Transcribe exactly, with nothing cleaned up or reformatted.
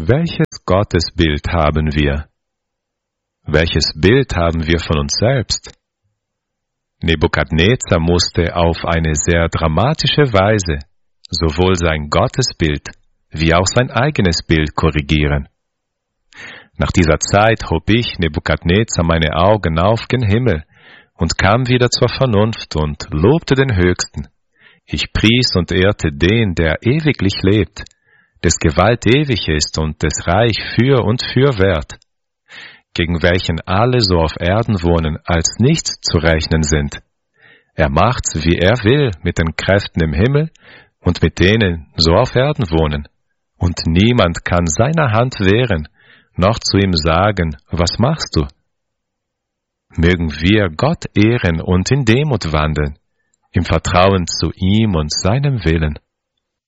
welches Gottesbild haben wir? Welches Bild haben wir von uns selbst? Nebukadnezar musste auf eine sehr dramatische Weise sowohl sein Gottesbild wie auch sein eigenes Bild korrigieren. Nach dieser Zeit hob ich, Nebukadnezar, meine Augen auf gen Himmel und kam wieder zur Vernunft und lobte den Höchsten. Ich pries und ehrte den, der ewiglich lebt, des Gewalt ewig ist und des Reich für und fürwärts, gegen welchen alle so auf Erden wohnen, als nichts zu rechnen sind. Er macht's, wie er will, mit den Kräften im Himmel und mit denen so auf Erden wohnen. Und niemand kann seiner Hand wehren, noch zu ihm sagen, was machst du? Mögen wir Gott ehren und in Demut wandeln, im Vertrauen zu ihm und seinem Willen.